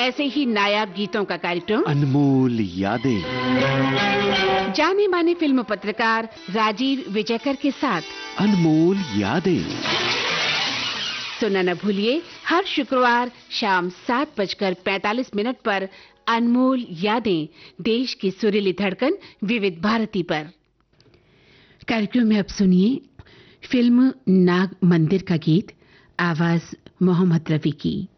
ऐसे ही नायाब गीतों का कार्यक्रम अनमोल यादें। जाने माने फिल्म पत्रकार राजीव विजयकर के साथ अनमोल यादें सुनना न भूलिए हर शुक्रवार शाम 7:45 पर अनमोल यादें, देश की सुरीली धड़कन विविध भारती पर। कार्यक्रम में अब सुनिए फिल्म नाग मंदिर का गीत, आवाज मोहम्मद रफी की।